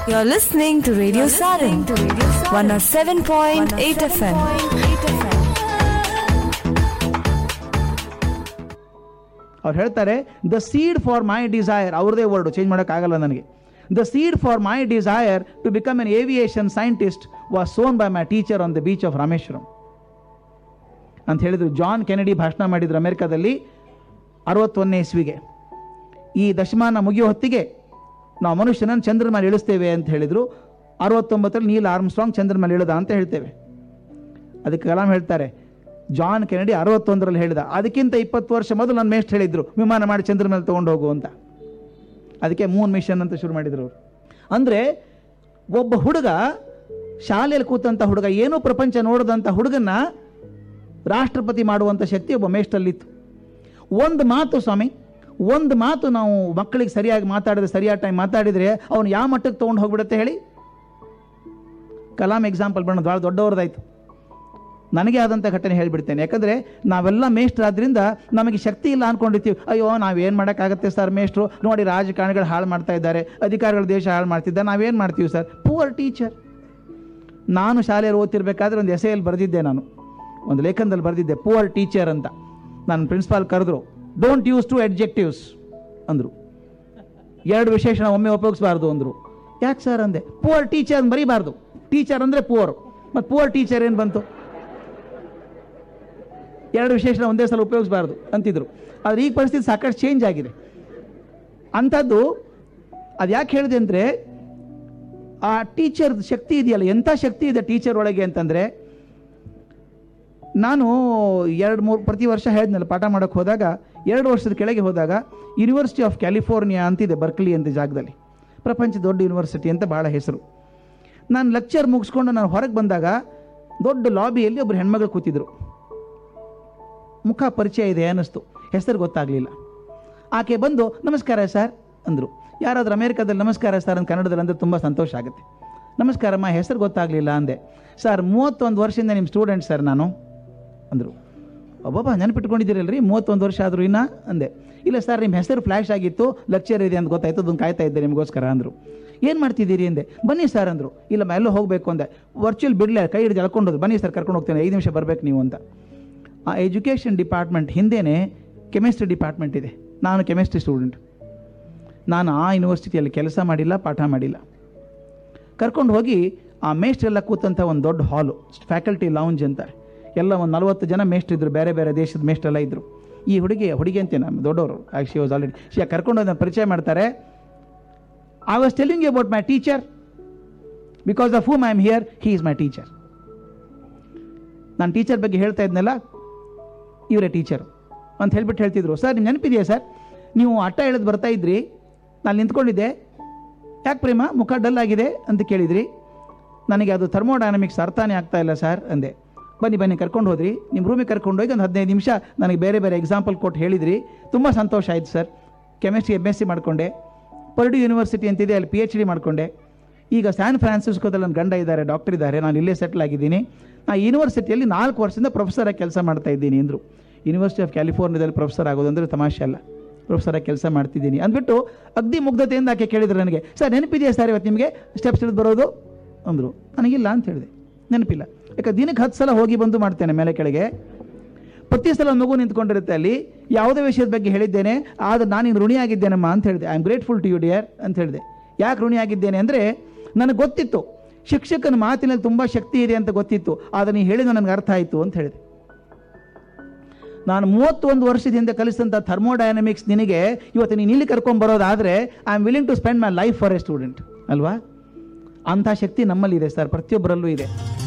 You're listening to Radio Sarang, 107.8 FM. ಅವ್ರು ಹೇಳ್ತಾರೆ, the seed for my desire, ಅವ್ರದೇ word, change ಮಾಡೋಕ್ಕಾಗಲ್ಲ ನನಗೆ. The seed for my desire to become an aviation scientist was soan by my teacher on the beach of Rameswaram ಅಂತ ಹೇಳಿದರು. John Kennedy ಭಾಷಣ ಮಾಡಿದ್ರು ಅಮೆರಿಕಾದಲ್ಲಿ 61ನೇ ಇಸ್ವಿಗೆ. ಈ ದಶಮಾನ ಮುಗಿಯೋ ಹೊತ್ತಿಗೆ ನಾವು ಮನುಷ್ಯನನ್ನು ಚಂದ್ರನ ಮೇಲೆ ಇಳಿಸ್ತೇವೆ ಅಂತ ಹೇಳಿದರು. 69ರಲ್ಲಿ ನೀಲ್ ಆರ್ಮ್ಸ್ಟ್ರಾಂಗ್ ಚಂದ್ರನ ಮೇಲೆ ಇಳಿದ ಅಂತ ಹೇಳ್ತೇವೆ. ಅದಕ್ಕೆ ಕಲಾಂ ಹೇಳ್ತಾರೆ, ಜಾನ್ ಕೆನೆಡಿ 61ರಲ್ಲಿ ಹೇಳಿದ, ಅದಕ್ಕಿಂತ 20 ವರ್ಷ ಮೊದಲು ನನ್ನ ಮೇಷ್ಟ್ ಹೇಳಿದ್ರು ವಿಮಾನ ಮಾಡಿ ಚಂದ್ರ ಮೇಲೆ ತೊಗೊಂಡು ಹೋಗು ಅಂತ. ಅದಕ್ಕೆ ಮೂನ್ ಮಿಷನ್ ಅಂತ ಶುರು ಮಾಡಿದ್ರು ಅವರು. ಅಂದರೆ ಒಬ್ಬ ಹುಡುಗ, ಶಾಲೆಯಲ್ಲಿ ಕೂತಂಥ ಹುಡುಗ, ಏನೂ ಪ್ರಪಂಚ ನೋಡಿದಂಥ ಹುಡುಗನ್ನ ರಾಷ್ಟ್ರಪತಿ ಮಾಡುವಂಥ ಶಕ್ತಿ ಒಬ್ಬ ಮೇಷ್ಟ್ರಲ್ಲಿತ್ತು. ಒಂದು ಮಾತು ಸ್ವಾಮಿ, ಒಂದು ಮಾತು ನಾವು ಮಕ್ಕಳಿಗೆ ಸರಿಯಾಗಿ ಮಾತಾಡಿದ್ರೆ, ಸರಿಯಾದ ಟೈಮ್ ಮಾತಾಡಿದರೆ ಅವನು ಯಾವ ಮಟ್ಟಕ್ಕೆ ತೊಗೊಂಡು ಹೋಗ್ಬಿಡುತ್ತೆ ಹೇಳಿ. ಕಲಾಂ ಎಕ್ಸಾಂಪಲ್ ಬರೋಣ, ಭಾಳ ದೊಡ್ಡವ್ರದ್ದಾಯ್ತು. ನನಗೆ ಆದಂಥ ಘಟನೆ ಹೇಳಿಬಿಡ್ತೇನೆ. ಯಾಕಂದರೆ ನಾವೆಲ್ಲ ಮೇಷ್ಟ್ರಾದ್ರಿಂದ ನಮಗೆ ಶಕ್ತಿ ಇಲ್ಲ ಅಂದ್ಕೊಂಡಿರ್ತೀವಿ. ಅಯ್ಯೋ ನಾವೇನು ಮಾಡೋಕ್ಕಾಗತ್ತೆ ಸರ್, ಮೇಷ್ಟ್ರು ನೋಡಿ ರಾಜಕಾರಣಿಗಳು ಹಾಳು ಮಾಡ್ತಾ ಇದ್ದಾರೆ, ಅಧಿಕಾರಿಗಳು ದೇಶ ಹಾಳು ಮಾಡ್ತಿದ್ದಾರೆ, ನಾವೇನು ಮಾಡ್ತೀವಿ ಸರ್. Poor teacher. ನಾನು ಶಾಲೆಯಲ್ಲಿ ಓದ್ತಿರ್ಬೇಕಾದ್ರೆ ಒಂದು ಎಸೆಯಲ್ಲಿ ಬರೆದಿದ್ದೆ, ನಾನು ಒಂದು ಲೇಖನದಲ್ಲಿ ಬರೆದಿದ್ದೆ, ಪೂವರ್ ಟೀಚರ್ ಅಂತ. ನನ್ನ ಪ್ರಿನ್ಸಿಪಾಲ್ ಕರೆದ್ರು, ಡೋಂಟ್ ಯೂಸ್ ಟು ಅಡ್ಜೆಕ್ಟಿವ್ಸ್ ಅಂದರು. 2 ವಿಶೇಷಣ ಒಮ್ಮೆ ಉಪಯೋಗಿಸಬಾರ್ದು ಅಂದರು. ಯಾಕೆ ಸರ್ ಅಂದೆ. ಪೂವರ್ ಟೀಚರ್ ಅಂತ ಬರೀಬಾರ್ದು, ಟೀಚರ್ ಅಂದರೆ ಪೂವರ್, ಮತ್ತು ಪೂವರ್ ಟೀಚರ್ ಏನು ಬಂತು, 2 ವಿಶೇಷಣ ಒಂದೇ ಸಲ ಉಪಯೋಗಿಸಬಾರ್ದು ಅಂತಿದ್ರು. ಆದರೆ ಈಗ ಪರಿಸ್ಥಿತಿ ಸಾಕಷ್ಟು ಚೇಂಜ್ ಆಗಿದೆ. ಅಂಥದ್ದು ಅದು ಯಾಕೆ ಹೇಳಿದೆ ಅಂದರೆ, ಆ ಟೀಚರ್ ಶಕ್ತಿ ಇದೆಯಲ್ಲ, ಎಂಥ ಶಕ್ತಿ ಇದೆ ಟೀಚರ್ ಒಳಗೆ ಅಂತಂದರೆ, ನಾನು 2-3 ಪ್ರತಿ ವರ್ಷ ಹೇಳಿದ್ನಲ್ಲ ಪಾಠ ಮಾಡೋಕ್ಕೆ ಹೋದಾಗ, 2 ವರ್ಷದ ಕೆಳಗೆ ಹೋದಾಗ ಯೂನಿವರ್ಸಿಟಿ ಆಫ್ ಕ್ಯಾಲಿಫೋರ್ನಿಯಾ ಅಂತಿದೆ ಬರ್ಕ್ಲಿ ಅಂತ ಜಾಗದಲ್ಲಿ, ಪ್ರಪಂಚ ದೊಡ್ಡ ಯೂನಿವರ್ಸಿಟಿ ಅಂತ ಭಾಳ ಹೆಸರು. ನಾನು ಲೆಕ್ಚರ್ ಮುಗಿಸ್ಕೊಂಡು ನಾನು ಹೊರಗೆ ಬಂದಾಗ ದೊಡ್ಡ ಲಾಬಿಯಲ್ಲಿ ಒಬ್ಬರು ಹೆಣ್ಮಗಳು ಕೂತಿದ್ರು. ಮುಖ ಪರಿಚಯ ಇದೆ ಅನ್ನಿಸ್ತು, ಹೆಸರು ಗೊತ್ತಾಗಲಿಲ್ಲ. ಆಕೆ ಬಂದು ನಮಸ್ಕಾರ ಸರ್ ಅಂದರು. ಯಾರಾದರೂ ಅಮೇರಿಕಾದಲ್ಲಿ ನಮಸ್ಕಾರ ಸರ್ ಅಂತ ಕನ್ನಡದಲ್ಲಿ ಅಂದರೆ ತುಂಬ ಸಂತೋಷ ಆಗುತ್ತೆ. ನಮಸ್ಕಾರಮ್ಮ, ಹೆಸರು ಗೊತ್ತಾಗಲಿಲ್ಲ ಅಂದೆ. ಸರ್ 31 ವರ್ಷದಿಂದ ನಿಮ್ಮ ಸ್ಟೂಡೆಂಟ್ ಸರ್ ನಾನು ಅಂದರು. ಒಬ್ಬೊಬ್ಬ ನೆನಪಿಟ್ಕೊಂಡಿದ್ದೀರಲ್ರಿ, 31 ವರ್ಷ ಆದರೂ ಇನ್ನ ಅಂದೆ. ಇಲ್ಲ ಸರ್, ನಿಮ್ಮ ಹೆಸರು ಫ್ಲ್ಯಾಶ್ ಆಗಿತ್ತು, ಲೆಕ್ಚರ್ ಇದೆ ಅಂತ ಗೊತ್ತಾಯ್ತು, ಅದನ್ನು ಕಾಯ್ತಾ ಇದ್ದೆ ನಿಮಗೋಸ್ಕರ ಅಂದರು. ಏನು ಮಾಡ್ತಿದ್ದೀರಿ ಅಂದೆ. ಬನ್ನಿ ಸರ್ ಅಂದರು. ಇಲ್ಲ ಎಲ್ಲೋ ಹೋಗಬೇಕು ಅಂದೆ. ವರ್ಚುವಲ್ ಬಿಡ್ಲೆ ಕೈ ಹಿಡಿದು ಎಳ್ಕೊಂಡೋದು, ಬನ್ನಿ ಸರ್ ಕರ್ಕೊಂಡು ಹೋಗ್ತೇನೆ, 5 ನಿಮಿಷ ಬರಬೇಕು ನೀವು ಅಂತ. ಆ ಎಜುಕೇಷನ್ ಡಿಪಾರ್ಟ್ಮೆಂಟ್ ಹಿಂದೆಯೇ ಕೆಮಿಸ್ಟ್ರಿ ಡಿಪಾರ್ಟ್ಮೆಂಟ್ ಇದೆ. ನಾನು ಕೆಮಿಸ್ಟ್ರಿ ಸ್ಟೂಡೆಂಟ್. ನಾನು ಆ ಯೂನಿವರ್ಸಿಟಿಯಲ್ಲಿ ಕೆಲಸ ಮಾಡಿಲ್ಲ, ಪಾಠ ಮಾಡಿಲ್ಲ. ಕರ್ಕೊಂಡು ಹೋಗಿ ಆ ಮೇಷ್ಟ್ರೆಲ್ಲ ಕೂತಂಥ ಒಂದು ದೊಡ್ಡ ಹಾಲು, ಫ್ಯಾಕಲ್ಟಿ ಲೌಂಜ್ ಅಂತಾರೆ. ಎಲ್ಲ ಒಂದು 40 ಜನ ಮೇಷ್ಟ್ರಿದ್ರು, ಬೇರೆ ಬೇರೆ ದೇಶದ ಮೇಷ್ಟ್ರೆಲ್ಲ ಇದ್ದರು. ಈ ಹುಡುಗಿ ಅಂತೇನೆ ದೊಡ್ಡವರು, ಶಿ ವಾಸ್ ಆಲ್ರೆಡಿ, ಕರ್ಕೊಂಡು ಹೋಗಿ ಪರಿಚಯ ಮಾಡ್ತಾರೆ. I was telling you about my teacher, because of whom I am here, he is my teacher. ನಾನು ಟೀಚರ್ ಬಗ್ಗೆ ಹೇಳ್ತಾ ಇದ್ನಲ್ಲ, ಇವರೇ ಟೀಚರು ಅಂತ ಹೇಳ್ಬಿಟ್ಟು ಹೇಳ್ತಿದ್ರು. ಸರ್ ನಿಮ್ಗೆ ನೆನಪಿದೆಯಾ ಸರ್, ನೀವು ಅಟ್ಟ ಎಳೆದು ಬರ್ತಾ ಇದ್ರಿ, ನಾನು ನಿಂತ್ಕೊಂಡಿದ್ದೆ, ಯಾಕೆ ಪ್ರೇಮ ಮುಖ ಡಲ್ ಆಗಿದೆ ಅಂತ ಕೇಳಿದ್ರಿ. ನನಗೆ ಅದು ಥರ್ಮೋಡೈನಮಿಕ್ಸ್ ಅರ್ಥನೇ ಆಗ್ತಾ ಇಲ್ಲ ಸರ್ ಅಂದೆ. ಬನ್ನಿ ಕರ್ಕೊಂಡು ಹೋದ್ರಿ, ನಿಮ್ಮ ರೂಮಿಗೆ ಕರ್ಕೊಂಡು ಹೋಗಿ ಒಂದು 15 ನಿಮಿಷ ನನಗೆ ಬೇರೆ ಬೇರೆ ಎಕ್ಸಾಂಪಲ್ ಕೊಟ್ಟು ಹೇಳಿದ್ರಿ. ತುಂಬ ಸಂತೋಷ ಆಯಿತು ಸರ್. ಕೆಮಿಸ್ಟ್ರಿ MSc ಮಾಡಿಕೊಂಡೆ, ಪರ್ಡ್ಯೂ ಯೂನಿವರ್ಸಿಟಿ ಅಂತಿದೆ ಅಲ್ಲಿ PhD ಮಾಡಿಕೊಂಡೆ. ಈಗ ಸ್ಯಾನ್ ಫ್ರಾನ್ಸಿಸ್ಕೋದಲ್ಲಿ ನನ್ನ ಗಂಡ ಇದ್ದಾರೆ, ಡಾಕ್ಟರ್ ಇದ್ದಾರೆ, ನಾನು ಇಲ್ಲೇ ಸೆಟ್ಲ್ ಆಗಿದ್ದೀನಿ. ನಾನು ಯೂನಿವರ್ಸಿಟಿಯಲ್ಲಿ 4 ವರ್ಷದಿಂದ ಪ್ರೊಫೆಸರಾಗಿ ಕೆಲಸ ಮಾಡ್ತಾ ಇದ್ದೀನಿ ಅಂದರು. ಯೂನಿವರ್ಸಿಟಿ ಆಫ್ ಕ್ಯಾಲಿಫೋರ್ನಿಯಾದಲ್ಲಿ ಪ್ರೊಫೆಸರ್ ಆಗೋದು ಅಂದರೆ ತಮಾಷೆ ಅಲ್ಲ, ಪ್ರೊಫೆಸರಾಗಿ ಕೆಲಸ ಮಾಡ್ತಿದ್ದೀನಿ ಅಂದ್ಬಿಟ್ಟು ಅಗ್ದಿ ಮುಗ್ಧತೆಯಿಂದ ಆಕೆ ಕೇಳಿದ್ರು ನನಗೆ, ಸರ್ ನೆನಪಿದೆಯಾ ಸರ್ ಇವತ್ತು ನಿಮಗೆ ಸ್ಟೆಪ್ಸ್ ಹಿಡಿದು ಬರೋದು ಅಂದರು. ನನಗಿಲ್ಲ ಅಂತ ಹೇಳಿದೆ, ನೆನಪಿಲ್ಲ. ಯಾಕೆ ದಿನಕ್ಕೆ 10 ಸಲ ಹೋಗಿ ಬಂದು ಮಾಡ್ತೇನೆ ಮೇಲೆ ಕೆಳಗೆ. ಪ್ರತಿ ಸಲ ಮಗು ನಿಂತ್ಕೊಂಡಿರುತ್ತೆ ಅಲ್ಲಿ, ಯಾವುದೇ ವಿಷಯದ ಬಗ್ಗೆ ಹೇಳಿದ್ದೇನೆ, ಆದರೆ ನಾನು ಋಣಿಯಾಗಿದ್ದೇನಮ್ಮ ಅಂತ ಹೇಳಿದೆ. I am grateful to you dear ಅಂತ ಹೇಳಿದೆ. ಯಾಕೆ ಋಣಿಯಾಗಿದ್ದೇನೆ ಅಂದರೆ, ನನಗೆ ಗೊತ್ತಿತ್ತು ಶಿಕ್ಷಕನ ಮಾತಿನಲ್ಲಿ ತುಂಬ ಶಕ್ತಿ ಇದೆ ಅಂತ ಗೊತ್ತಿತ್ತು, ಆದರೆ ನೀನು ಹೇಳಿದ ನನಗೆ ಅರ್ಥ ಆಯಿತು ಅಂತ ಹೇಳಿದೆ. ನಾನು 31 ವರ್ಷದಿಂದ ಕಲಿಸಿದಂಥ ಥರ್ಮೋಡೈನಮಿಕ್ಸ್ ನಿನಗೆ ಇವತ್ತು ನೀನು ಇಲ್ಲಿ ಕರ್ಕೊಂಬರೋದಾದರೆ I am willing to spend my life for A student ಅಲ್ವಾ. ಅಂಥ ಶಕ್ತಿ ನಮ್ಮಲ್ಲಿದೆ ಸರ್, ಪ್ರತಿಯೊಬ್ಬರಲ್ಲೂ ಇದೆ.